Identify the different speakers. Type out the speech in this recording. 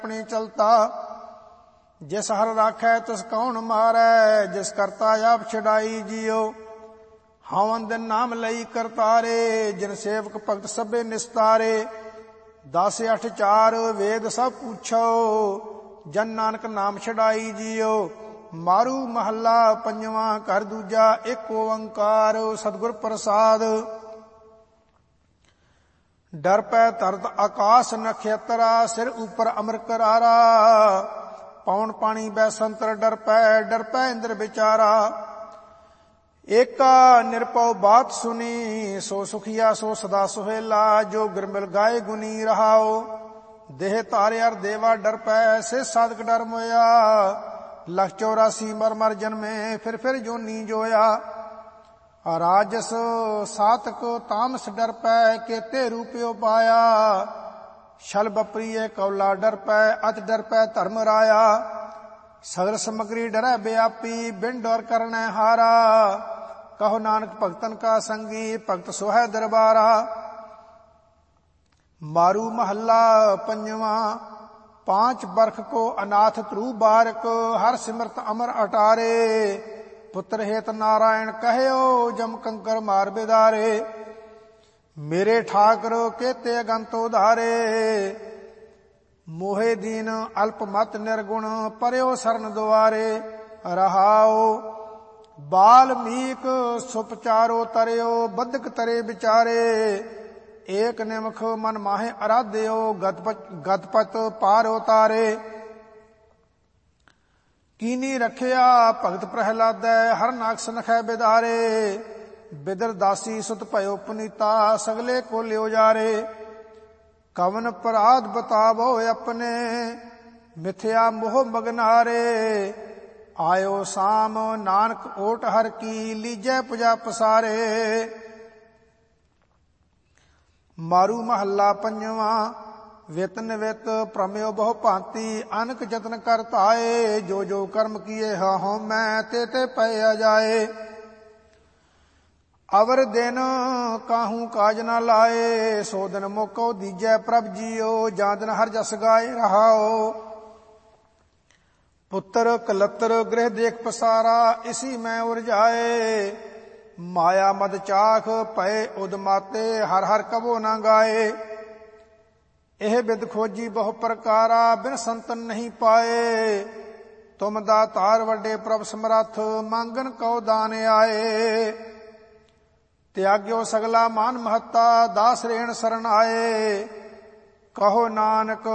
Speaker 1: अपनी चलता। जिस हर राखै तिस कौन मारै, जिस करता आप छड़ाई जियो। हवन दिन नाम लई करतारे, जिन सेवक भगत सभे निस्तारे। 10 8 4 वेद सब पूछो, जन नानक नाम छड़ाई जियो। मारू महला पंजवा घर दूजा, एक ओंकार सतगुर प्रसाद। डर पै तरत आकाश नक्षत्रा, सिर ऊपर अमर करारा। पौन पानी बैसंतर डर पै इंद्र बिचारा। एका निरपौ बात सुनी, सो सुखिया सो सदा सुहेला। जो गिरमिल गाय गुनी रहाओ, देह तारे अर देवा डर पै। से साधक डर मोया, 184 मर मर जन्मे, फिर जोनी जोया। राजस सातक तामस डर पै, केते रूपयो पाया। छल बप्रिय कौला डर पै, अति डर पै धर्म राया। सगल समग्री डरै व्यापी, बिन डर करनै हारा। कहो नानक भगतन का संगी, भगत सोहै दरबारा। मारू महला पंजवा, 5 बरख को अनाथ ध्रुव बारक। हर सिमरत अमर अटारे, पुत्र हेत नारायण कहयो, जम कंकर मार बिदारे। मेरे ठाकर केते अगंत उधारे, मोहे दीन अल्प मत निर्गुण। परयो शरण द्वारे रहाओ, बाल्मीक सुपचारो तरयो। बदक तरे विचारे, एक निमख मन माहे आराध्यो। गतपत पार उतारे, कीनी रखिया भगत प्रहलादै। हर नाग सनखै बिदारे, बिदर दासी सुत भयो पुनीता। सगले को लियो जारे, कवन अपराध बतावो अपने। मिथ्या मोह मगनारे, आयो साम नानक ओट हर की। लीजै पुजा पसारे। मारू महला पंजवा, वित निवित प्रमयो बहु भांति। अनक जतन कर ताए, जो जो कर्म किए हों मैं, ते पै जाए। अवर दिन काहू काज न लाए, सो दिन मोको दीजै प्रभ जियो। जा दिन हर जस गाए रहाओ, पुत्र कलत्र गृह देख पसारा। इसी में उरझाए, माया मद चाख पए उदमाते। हर हर कबो न गाए, एह बिद खोजी बहु प्रकारा। बिन संतन नहीं पाए, तुम दातार वड्डे प्रभ समरथ। मांगन कौ दान आए, त्याग्यो सगला मान महता। दास रेण शरण आए, कहो नानक